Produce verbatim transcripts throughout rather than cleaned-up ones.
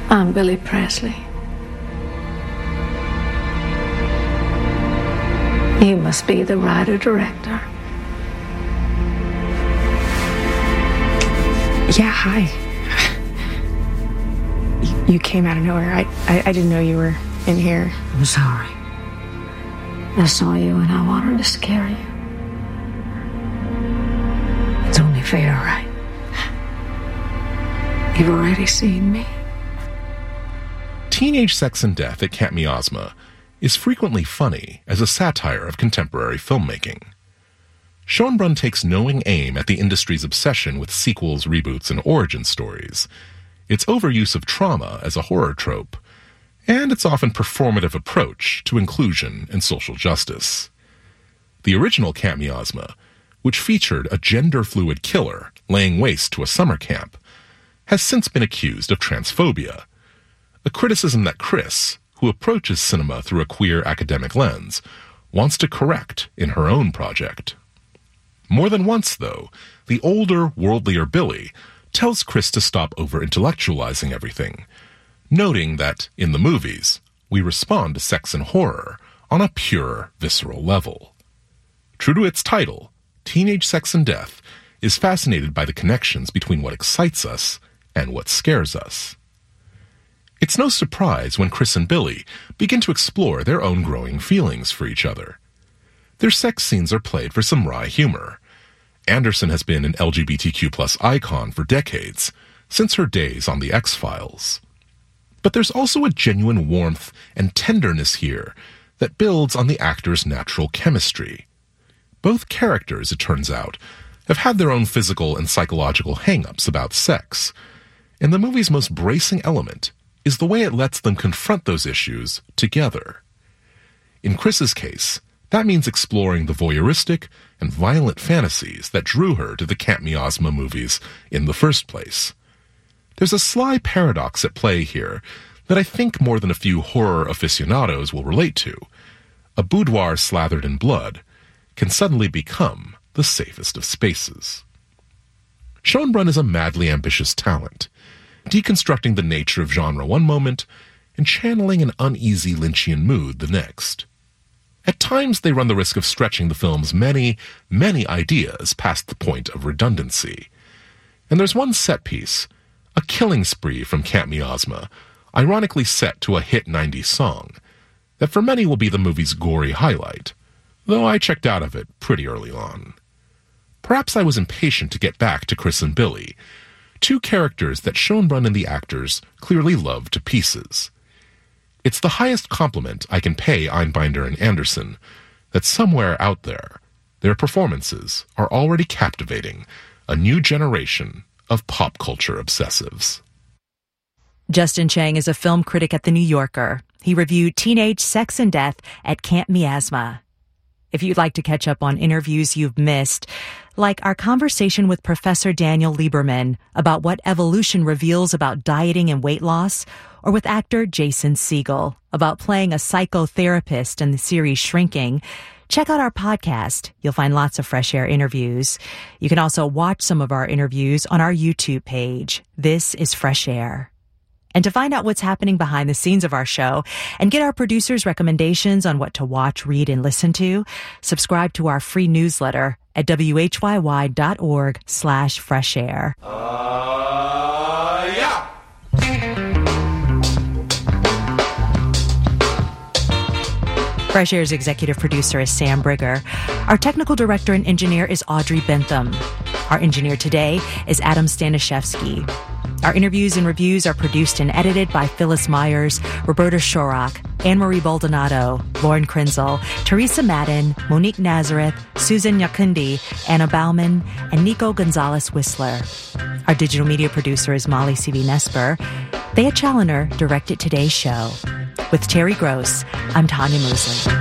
I'm Billy Presley. You must be the writer-director. Yeah, hi. You came out of nowhere. I, I, I didn't know you were in here. I'm sorry. I saw you and I wanted to scare you. It's only fair, right? You've already seen me. Teenage Sex and Death at Camp Miasma is frequently funny as a satire of contemporary filmmaking. Schoenbrunn takes knowing aim at the industry's obsession with sequels, reboots, and origin stories, its overuse of trauma as a horror trope, and its often performative approach to inclusion and social justice. The original Camp Miasma, which featured a gender-fluid killer laying waste to a summer camp, has since been accused of transphobia, a criticism that Chris, who approaches cinema through a queer academic lens, wants to correct in her own project. More than once, though, the older, worldlier Billy tells Chris to stop over-intellectualizing everything, noting that, in the movies, we respond to sex and horror on a pure, visceral level. True to its title, Teenage Sex and Death is fascinated by the connections between what excites us and what scares us. It's no surprise when Chris and Billy begin to explore their own growing feelings for each other. Their sex scenes are played for some wry humor. Anderson has been an L G B T Q plus icon for decades, since her days on The X-Files. But there's also a genuine warmth and tenderness here that builds on the actors' natural chemistry. Both characters, it turns out, have had their own physical and psychological hang-ups about sex, and the movie's most bracing element is the way it lets them confront those issues together. In Chris's case, that means exploring the voyeuristic and violent fantasies that drew her to the Camp Miasma movies in the first place. There's a sly paradox at play here that I think more than a few horror aficionados will relate to. A boudoir slathered in blood can suddenly become the safest of spaces. Schoenbrunn is a madly ambitious talent, deconstructing the nature of genre one moment and channeling an uneasy Lynchian mood the next. At times, they run the risk of stretching the film's many, many ideas past the point of redundancy. And there's one set piece, a killing spree from Camp Miasma, ironically set to a hit nineties song, that for many will be the movie's gory highlight, though I checked out of it pretty early on. Perhaps I was impatient to get back to Chris and Billy, two characters that Schoenbrunn and the actors clearly love to pieces. It's the highest compliment I can pay Einbinder and Anderson, that somewhere out there, their performances are already captivating a new generation of pop culture obsessives. Justin Chang is a film critic at The New Yorker. He reviewed Teenage Sex and Death at Camp Miasma. If you'd like to catch up on interviews you've missed, like our conversation with Professor Daniel Lieberman about what evolution reveals about dieting and weight loss, or with actor Jason Segel about playing a psychotherapist in the series Shrinking, check out our podcast. You'll find lots of Fresh Air interviews. You can also watch some of our interviews on our YouTube page. This is Fresh Air. And to find out what's happening behind the scenes of our show and get our producers' recommendations on what to watch, read, and listen to, subscribe to our free newsletter at whyy.org slash fresh air. Uh, yeah! Fresh Air's executive producer is Sam Brigger. Our technical director and engineer is Audrey Bentham. Our engineer today is Adam Staniszewski. Our interviews and reviews are produced and edited by Phyllis Myers, Roberta Shorrock, Anne-Marie Baldonado, Lauren Krenzel, Teresa Madden, Monique Nazareth, Susan Yakundi, Anna Bauman, and Nico Gonzalez-Whistler. Our digital media producer is Molly C B Nesper. Thea Challoner directed today's show. With Terry Gross, I'm Tanya Mosley.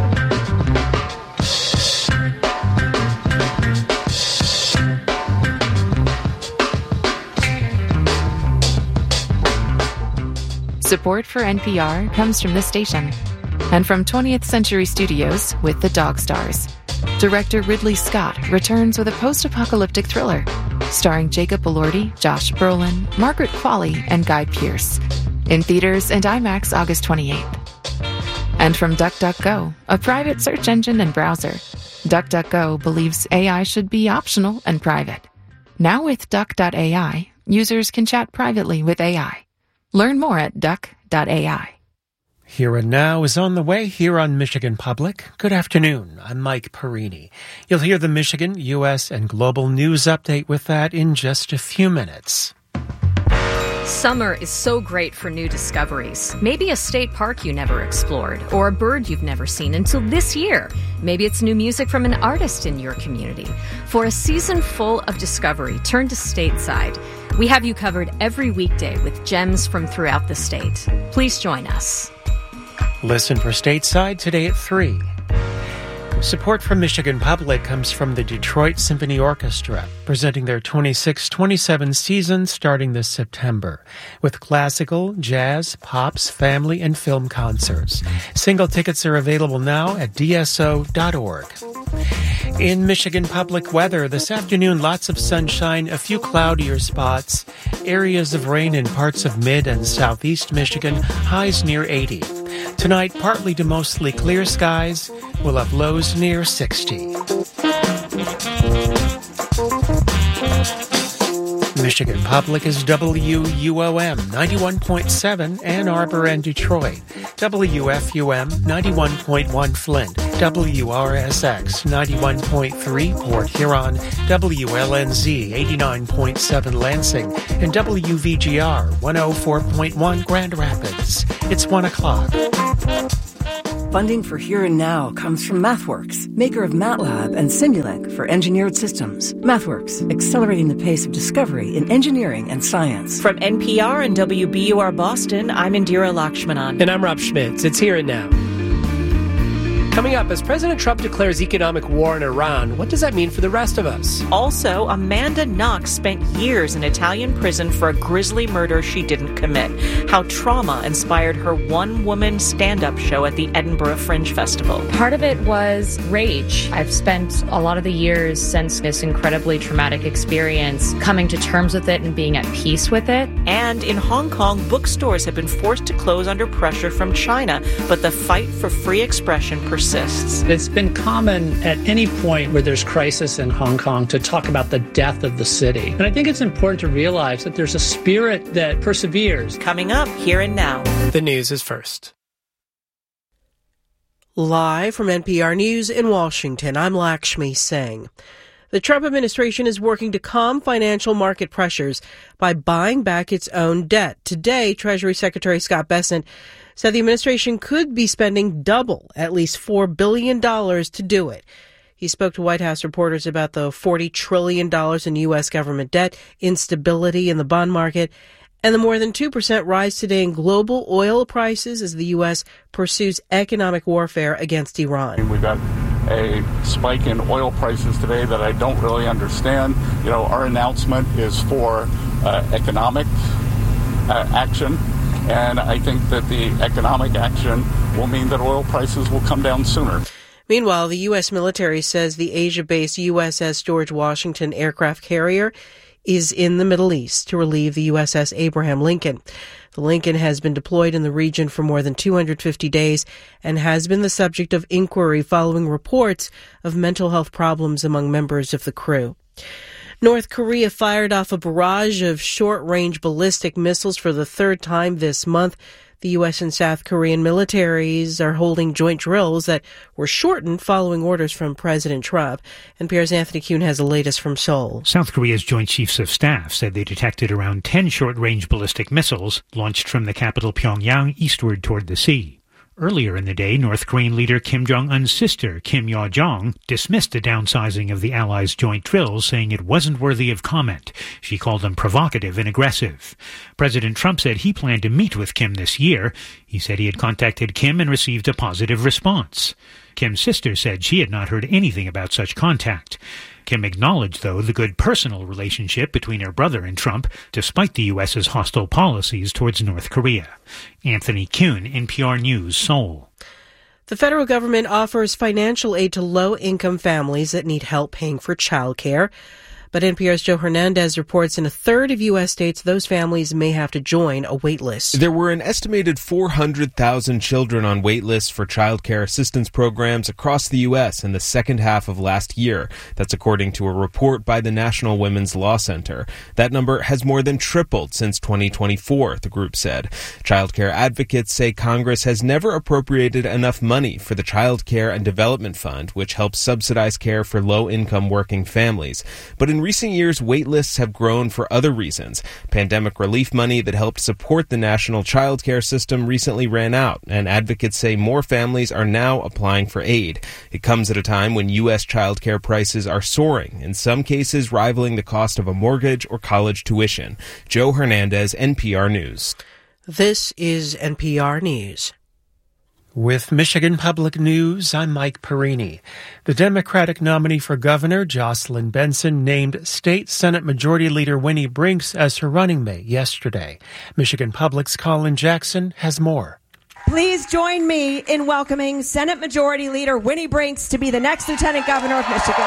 Support for N P R comes from this station and from twentieth Century Studios with The Dog Stars. Director Ridley Scott returns with a post-apocalyptic thriller starring Jacob Elordi, Josh Brolin, Margaret Qualley, and Guy Pearce. In theaters and IMAX August twenty-eighth. And from DuckDuckGo, a private search engine and browser, DuckDuckGo believes A I should be optional and private. Now with Duck dot A I, users can chat privately with A I. Learn more at Duck dot A I. Here and Now is on the way here on Michigan Public. Good afternoon. I'm Mike Perini. You'll hear the Michigan, U S, and global news update with that in just a few minutes. Summer is so great for new discoveries. Maybe a state park you never explored, or a bird you've never seen until this year. Maybe it's new music from an artist in your community. For a season full of discovery, turn to Stateside. We have you covered every weekday with gems from throughout the state. Please join us. Listen for Stateside today at three. Support from Michigan Public comes from the Detroit Symphony Orchestra, presenting their twenty-six twenty-seven season starting this September, with classical, jazz, pops, family, and film concerts. Single tickets are available now at D S O dot org. In Michigan Public weather, this afternoon, lots of sunshine, a few cloudier spots, areas of rain in parts of mid and southeast Michigan, highs near eighty. Tonight, partly to mostly clear skies. We'll have lows near sixty. Michigan Public is W U O M ninety-one point seven Ann Arbor and Detroit, W F U M ninety-one point one Flint, W R S X ninety-one point three Port Huron, W L N Z eighty-nine point seven Lansing, and W V G R one oh four point one Grand Rapids. It's one o'clock. Funding for Here and Now comes from MathWorks, maker of MATLAB and Simulink for engineered systems. MathWorks, accelerating the pace of discovery in engineering and science. From N P R and W B U R Boston, I'm Indira Lakshmanan. And I'm Rob Schmitz. It's Here and Now. Coming up, as President Trump declares economic war in Iran, what does that mean for the rest of us? Also, Amanda Knox spent years in Italian prison for a grisly murder she didn't commit. How trauma inspired her one-woman stand-up show at the Edinburgh Fringe Festival. Part of it was rage. I've spent a lot of the years since this incredibly traumatic experience coming to terms with it and being at peace with it. And in Hong Kong, bookstores have been forced to close under pressure from China, but the fight for free expression persists. It's been common at any point where there's crisis in Hong Kong to talk about the death of the city. And I think it's important to realize that there's a spirit that perseveres. Coming up, Here and Now. The news is first. Live from N P R News in Washington, I'm Lakshmi Singh. The Trump administration is working to calm financial market pressures by buying back its own debt. Today, Treasury Secretary Scott Bessent said the administration could be spending double, at least four billion dollars, to do it. He spoke to White House reporters about the forty trillion dollars in U S government debt, instability in the bond market, and the more than two percent rise today in global oil prices as the U S pursues economic warfare against Iran. We've got a spike in oil prices today that I don't really understand. You know, our announcement is for uh, economic uh, action. And I think that the economic action will mean that oil prices will come down sooner. Meanwhile, the U S military says the Asia-based U S S George Washington aircraft carrier is in the Middle East to relieve the U S S Abraham Lincoln. The Lincoln has been deployed in the region for more than two hundred fifty days and has been the subject of inquiry following reports of mental health problems among members of the crew. North Korea fired off a barrage of short-range ballistic missiles for the third time this month. The U S and South Korean militaries are holding joint drills that were shortened following orders from President Trump. N P R's Anthony Kuhn has the latest from Seoul. South Korea's Joint Chiefs of Staff said they detected around ten short-range ballistic missiles launched from the capital Pyongyang eastward toward the sea. Earlier in the day, North Korean leader Kim Jong-un's sister, Kim Yo-jong, dismissed the downsizing of the Allies' joint drills, saying it wasn't worthy of comment. She called them provocative and aggressive. President Trump said he planned to meet with Kim this year. He said he had contacted Kim and received a positive response. Kim's sister said she had not heard anything about such contact. Kim acknowledged, though, the good personal relationship between her brother and Trump, despite the U S's hostile policies towards North Korea. Anthony Kuhn, N P R News, Seoul. The federal government offers financial aid to low-income families that need help paying for childcare. But N P R's Joe Hernandez reports in a third of U S states, those families may have to join a wait list. There were an estimated four hundred thousand children on wait lists for child care assistance programs across the U S in the second half of last year. That's according to a report by the National Women's Law Center. That number has more than tripled since twenty twenty-four, the group said. Child care advocates say Congress has never appropriated enough money for the Child Care and Development Fund, which helps subsidize care for low-income working families. But in recent years, wait lists have grown for other reasons. Pandemic relief money that helped support the national child care system recently ran out, and advocates say more families are now applying for aid. It comes at a time when U S child care prices are soaring, in some cases rivaling the cost of a mortgage or college tuition. Joe Hernandez, N P R News. This is N P R News. With Michigan Public News, I'm Mike Perini. The Democratic nominee for governor, Jocelyn Benson, named State Senate Majority Leader Winnie Brinks as her running mate yesterday. Michigan Public's Colin Jackson has more. Please join me in welcoming Senate Majority Leader Winnie Brinks to be the next Lieutenant Governor of Michigan.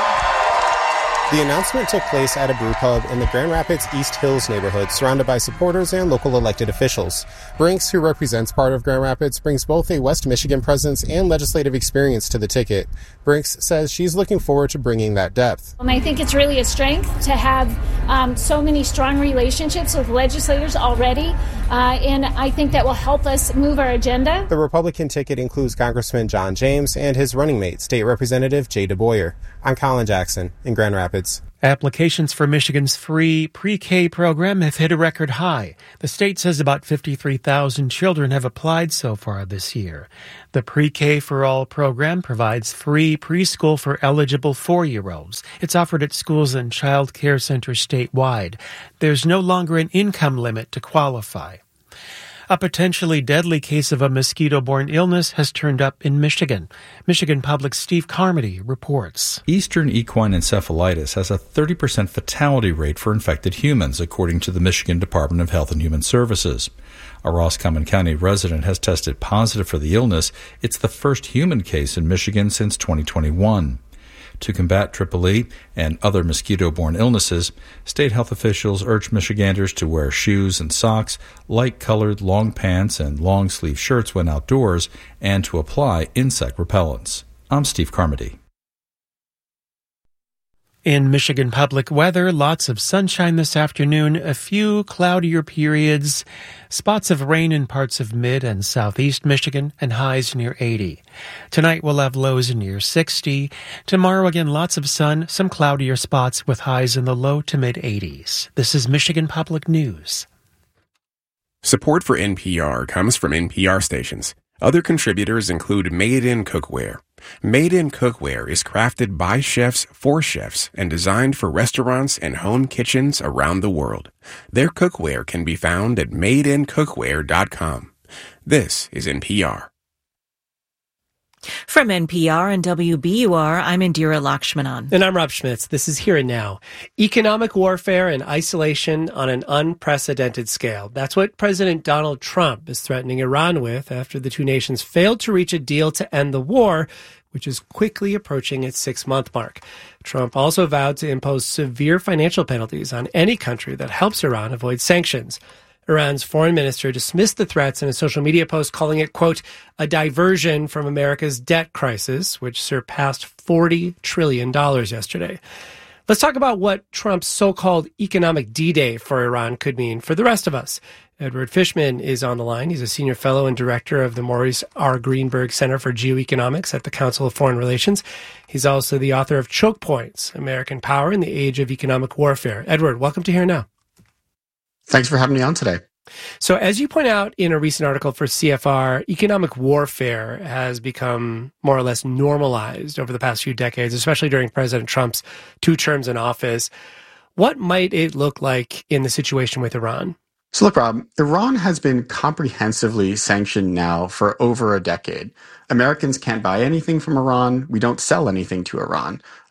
The announcement took place at a brew pub in the Grand Rapids East Hills neighborhood, surrounded by supporters and local elected officials. Brinks, who represents part of Grand Rapids, brings both a West Michigan presence and legislative experience to the ticket. Brinks says she's looking forward to bringing that depth. And I think it's really a strength to have um, so many strong relationships with legislators already, uh, and I think that will help us move our agenda. The Republican ticket includes Congressman John James and his running mate, State Representative Jay DeBoyer. I'm Colin Jackson in Grand Rapids. Applications for Michigan's free pre-K program have hit a record high. The state says about fifty-three thousand children have applied so far this year. The Pre-K for All program provides free preschool for eligible four-year-olds. It's offered at schools and child care centers statewide. There's no longer an income limit to qualify. A potentially deadly case of a mosquito-borne illness has turned up in Michigan. Michigan Public's Steve Carmody reports. Eastern equine encephalitis has a thirty percent fatality rate for infected humans, according to the Michigan Department of Health and Human Services. A Roscommon County resident has tested positive for the illness. It's the first human case in Michigan since twenty twenty-one. To combat Triple E and other mosquito-borne illnesses, state health officials urge Michiganders to wear shoes and socks, light-colored long pants and long-sleeve shirts when outdoors, and to apply insect repellents. I'm Steve Carmody. In Michigan Public weather, lots of sunshine this afternoon, a few cloudier periods, spots of rain in parts of mid and southeast Michigan, and highs near eighty. Tonight we'll have lows near sixty. Tomorrow again, lots of sun, some cloudier spots with highs in the low to mid eighties. This is Michigan Public News. Support for N P R comes from N P R stations. Other contributors include Made in Cookware. Made in Cookware is crafted by chefs for chefs and designed for restaurants and home kitchens around the world. Their cookware can be found at made in cookware dot com. This is N P R. From N P R and W B U R, I'm Indira Lakshmanan. And I'm Rob Schmitz. This is Here and Now. Economic warfare and isolation on an unprecedented scale. That's what President Donald Trump is threatening Iran with after the two nations failed to reach a deal to end the war, which is quickly approaching its six-month mark. Trump also vowed to impose severe financial penalties on any country that helps Iran avoid sanctions. Iran's foreign minister dismissed the threats in a social media post, calling it, quote, a diversion from America's debt crisis, which surpassed forty trillion dollars yesterday. Let's talk about what Trump's so-called economic D-Day for Iran could mean for the rest of us. Edward Fishman is on the line. He's a senior fellow and director of the Maurice R. Greenberg Center for Geoeconomics at the Council of Foreign Relations. He's also the author of Choke Points, American Power in the Age of Economic Warfare. Edward, welcome to Here Now. Thanks for having me on today. So as you point out in a recent article for C F R, economic warfare has become more or less normalized over the past few decades, especially during President Trump's two terms in office. What might it look like in the situation with Iran? So look, Rob, Iran has been comprehensively sanctioned now for over a decade. Americans can't buy anything from Iran. We don't sell anything to Iran.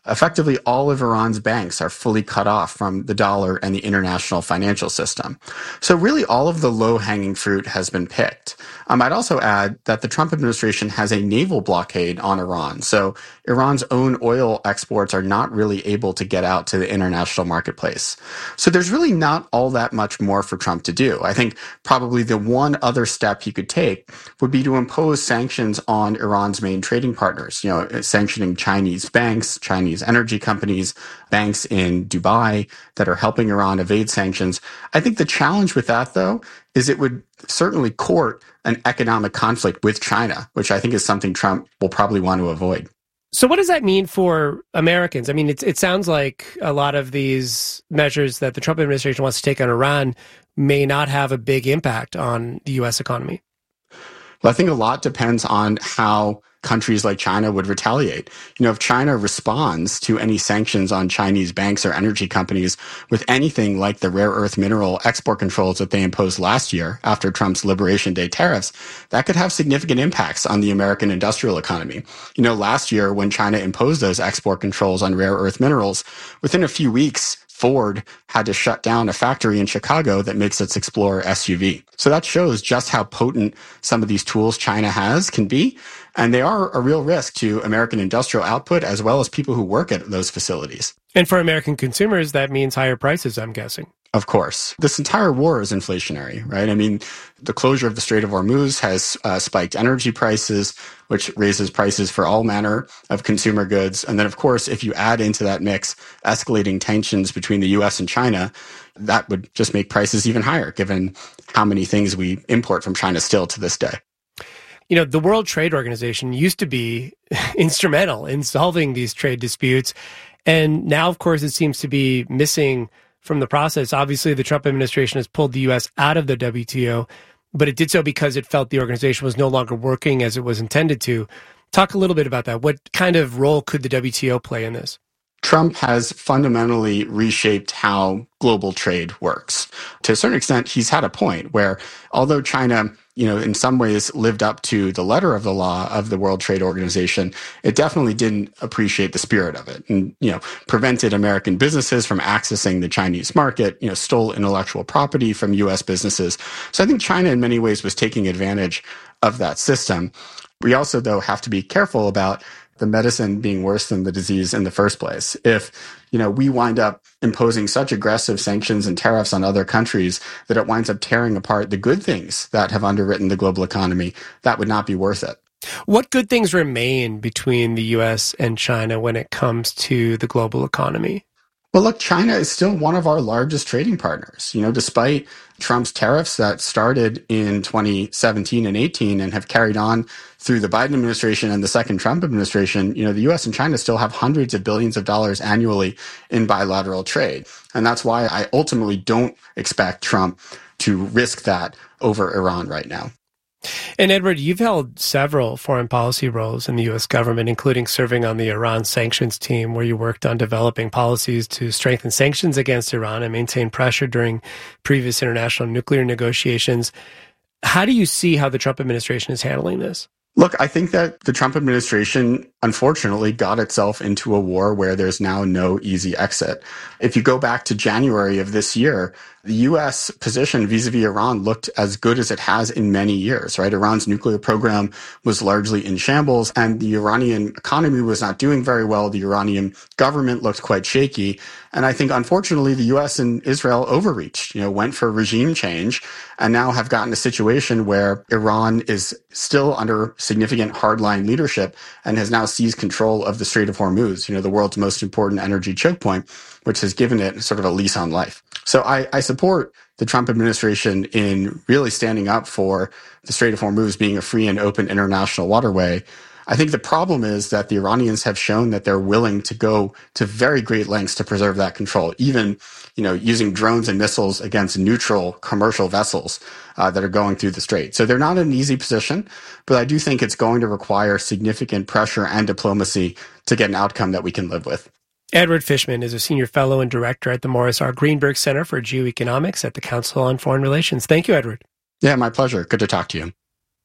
effectively all of Iran's banks are fully cut off from the dollar and the international financial system. So really all of the low-hanging fruit has been picked. Um, I'd also add that the Trump administration has a naval blockade on Iran. So Iran's own oil exports are not really able to get out to the international marketplace. So there's really not all that much more for Trump to do. I think probably the one other step he could take would be to impose sanctions on Iran's main trading partners, you know, sanctioning Chinese banks, Chinese energy companies, banks in Dubai that are helping Iran evade sanctions. I think the challenge with that, though, is it would certainly court an economic conflict with China, which I think is something Trump will probably want to avoid. So what does that mean for Americans? I mean, it, it sounds like a lot of these measures that the Trump administration wants to take on Iran may not have a big impact on the U S economy. Well, I think a lot depends on how countries like China would retaliate. You know, if China responds to any sanctions on Chinese banks or energy companies with anything like the rare earth mineral export controls that they imposed last year after Trump's Liberation Day tariffs, that could have significant impacts on the American industrial economy. You know, last year when China imposed those export controls on rare earth minerals, within a few weeks, Ford had to shut down a factory in Chicago that makes its Explorer S U V. So that shows just how potent some of these tools China has can be. And they are a real risk to American industrial output as well as people who work at those facilities. And for American consumers, that means higher prices, I'm guessing. Of course. This entire war is inflationary, right? I mean, the closure of the Strait of Hormuz has uh, spiked energy prices, which raises prices for all manner of consumer goods. And then, of course, if you add into that mix escalating tensions between the U S and China, that would just make prices even higher, given how many things we import from China still to this day. You know, the World Trade Organization used to be instrumental in solving these trade disputes. And now, of course, it seems to be missing from the process. Obviously, the Trump administration has pulled the U S out of the W T O, but it did so because it felt the organization was no longer working as it was intended to. Talk a little bit about that. What kind of role could the W T O play in this? Trump has fundamentally reshaped how global trade works. To a certain extent, he's had a point where although China, you know, in some ways lived up to the letter of the law of the World Trade Organization, it definitely didn't appreciate the spirit of it and, you know, prevented American businesses from accessing the Chinese market, you know, stole intellectual property from U S businesses. So I think China in many ways was taking advantage of that system. We also, though, have to be careful about the medicine being worse than the disease in the first place. If, you know, we wind up imposing such aggressive sanctions and tariffs on other countries that it winds up tearing apart the good things that have underwritten the global economy, that would not be worth it. What good things remain between the U S and China when it comes to the global economy? Well, look, China is still one of our largest trading partners. You know, despite Trump's tariffs that started in twenty seventeen and eighteen and have carried on through the Biden administration and the second Trump administration, you know, the U S and China still have hundreds of billions of dollars annually in bilateral trade. And that's why I ultimately don't expect Trump to risk that over Iran right now. And Edward, you've held several foreign policy roles in the U S government, including serving on the Iran sanctions team, where you worked on developing policies to strengthen sanctions against Iran and maintain pressure during previous international nuclear negotiations. How do you see how the Trump administration is handling this? Look, I think that the Trump administration, unfortunately, got itself into a war where there's now no easy exit. If you go back to January of this year, the U S position vis-a-vis Iran looked as good as it has in many years, right? Iran's nuclear program was largely in shambles, and the Iranian economy was not doing very well. The Iranian government looked quite shaky. And I think, unfortunately, the U S and Israel overreached, you know, went for regime change, and now have gotten a situation where Iran is still under significant hardline leadership and has now seized control of the Strait of Hormuz, you know, the world's most important energy choke point, which has given it sort of a lease on life. So I, I support the Trump administration in really standing up for the Strait of Hormuz being a free and open international waterway. I think the problem is that the Iranians have shown that they're willing to go to very great lengths to preserve that control, even, you know, using drones and missiles against neutral commercial vessels uh, that are going through the strait. So they're not in an easy position, but I do think it's going to require significant pressure and diplomacy to get an outcome that we can live with. Edward Fishman is a senior fellow and director at the Morris R. Greenberg Center for Geoeconomics at the Council on Foreign Relations. Thank you, Edward. Yeah, my pleasure. Good to talk to you.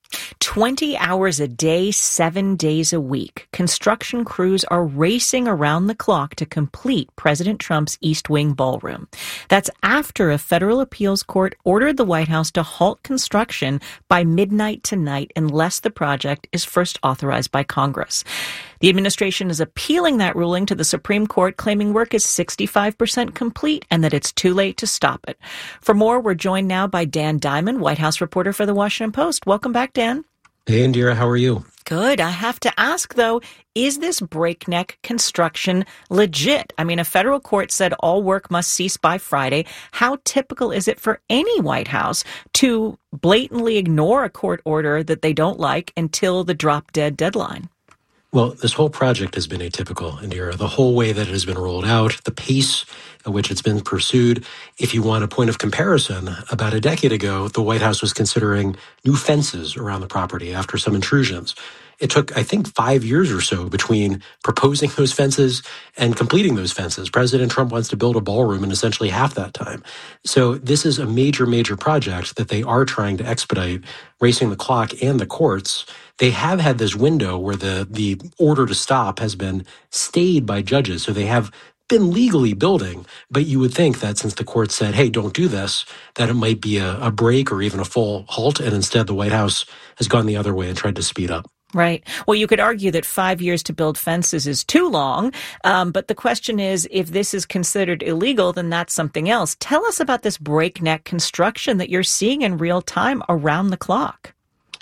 twenty hours a day, seven days a week. Construction crews are racing around the clock to complete President Trump's East Wing ballroom. That's after a federal appeals court ordered the White House to halt construction by midnight tonight unless the project is first authorized by Congress. The administration is appealing that ruling to the Supreme Court, claiming work is sixty-five percent complete and that it's too late to stop it. For more, we're joined now by Dan Diamond, White House reporter for The Washington Post. Welcome back, Dan. Hey, Indira, how are you? Good. I have to ask, though, is this breakneck construction legit? I mean, a federal court said all work must cease by Friday. How typical is it for any White House to blatantly ignore a court order that they don't like until the drop-dead deadline? Well, this whole project has been atypical, Indira. The whole way that it has been rolled out, the pace at which it's been pursued. If you want a point of comparison, about a decade ago, the White House was considering new fences around the property after some intrusions. It took, I think, five years or so between proposing those fences and completing those fences. President Trump wants to build a ballroom in essentially half that time. So this is a major, major project that they are trying to expedite, racing the clock and the courts. They have had this window where the, the order to stop has been stayed by judges. So they have been legally building, but you would think that since the court said, hey, don't do this, that it might be a, a break or even a full halt. And instead, the White House has gone the other way and tried to speed up. Right. Well, you could argue that five years to build fences is too long. Um, but the question is, if this is considered illegal, then that's something else. Tell us about this breakneck construction that you're seeing in real time around the clock.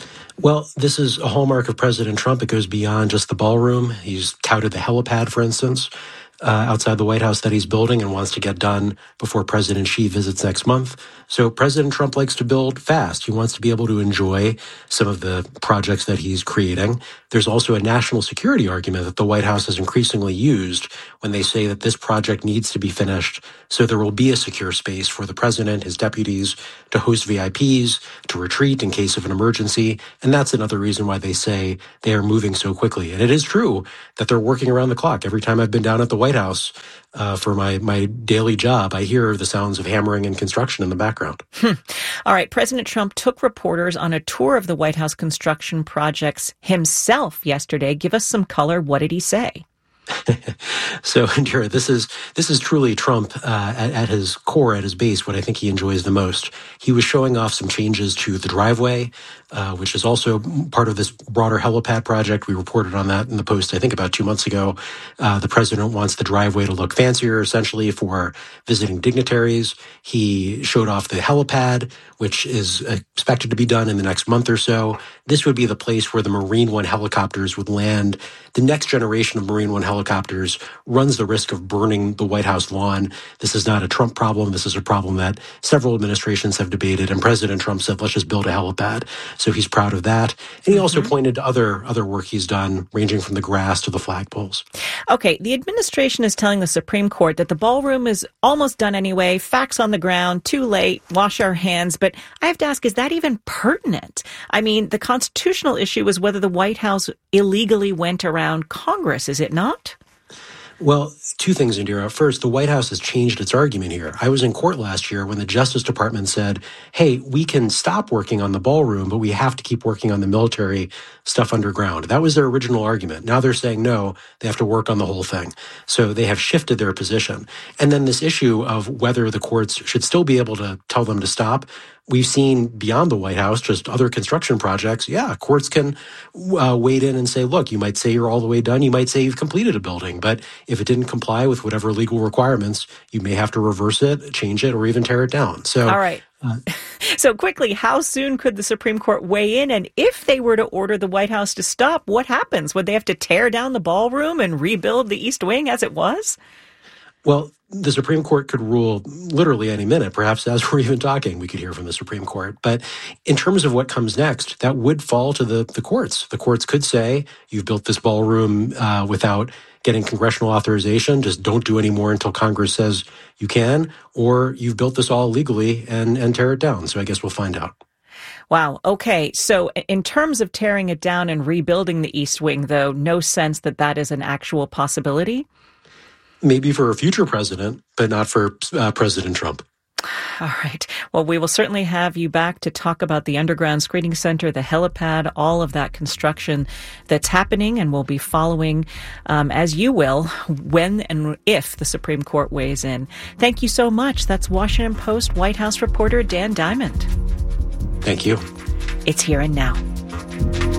Well, this is a hallmark of President Trump. It goes beyond just the ballroom. He's touted the helipad, for instance, uh, outside the White House that he's building and wants to get done before President Xi visits next month. So President Trump likes to build fast. He wants to be able to enjoy some of the projects that he's creating. There's also a national security argument that the White House has increasingly used when they say that this project needs to be finished so there will be a secure space for the president, his deputies, to host V I Ps, to retreat in case of an emergency. And that's another reason why they say they are moving so quickly. And it is true that they're working around the clock. Every time I've been down at the White House uh, for my, my daily job, I hear the sounds of hammering and construction in the background. Hmm. All right. President Trump took reporters on a tour of the White House construction projects himself yesterday. Give us some color. What did he say? So, Indira, this is this is truly Trump uh, at, at his core, at his base, what I think he enjoys the most. He was showing off some changes to the driveway, uh, which is also part of this broader helipad project. We reported on that in the Post, I think, about two months ago. Uh, the president wants the driveway to look fancier, essentially, for visiting dignitaries. He showed off the helipad, which is expected to be done in the next month or so. This would be the place where the Marine One helicopters would land. The next generation of Marine One helicopters runs the risk of burning the White House lawn. This is not a Trump problem. This is a problem that several administrations have debated. And President Trump said, let's just build a helipad. So he's proud of that. And he also mm-hmm. pointed to other, other work he's done, ranging from the grass to the flagpoles. Okay, the administration is telling the Supreme Court that the ballroom is almost done anyway. Facts on the ground, too late, wash our hands. But I have to ask, is that even pertinent? I mean, the constitutional issue is whether the White House illegally went around Congress, is it not? Well, two things, Indira. First, the White House has changed its argument here. I was in court last year when the Justice Department said, hey, we can stop working on the ballroom, but we have to keep working on the military stuff underground. That was their original argument. Now they're saying, no, they have to work on the whole thing. So they have shifted their position. And then this issue of whether the courts should still be able to tell them to stop. We've seen beyond the White House, just other construction projects. Yeah, courts can uh, wade in and say, look, you might say you're all the way done. You might say you've completed a building. But if it didn't comply with whatever legal requirements, you may have to reverse it, change it, or even tear it down. So, all right. Uh, so quickly, how soon could the Supreme Court weigh in? And if they were to order the White House to stop, what happens? Would they have to tear down the ballroom and rebuild the East Wing as it was? Well, the Supreme Court could rule literally any minute. Perhaps as we're even talking, we could hear from the Supreme Court. But in terms of what comes next, that would fall to the, the courts. The courts could say, you've built this ballroom uh, without getting congressional authorization. Just don't do any more until Congress says you can. Or you've built this all legally and, and tear it down. So I guess we'll find out. Wow. Okay. So in terms of tearing it down and rebuilding the East Wing, though, no sense that that is an actual possibility? Maybe for a future president, but not for uh, President Trump. All right. Well, we will certainly have you back to talk about the underground screening center, the helipad, all of that construction that's happening, and we'll be following, um, as you will, when and if the Supreme Court weighs in. Thank you so much. That's Washington Post White House reporter Dan Diamond. Thank you. It's Here and Now.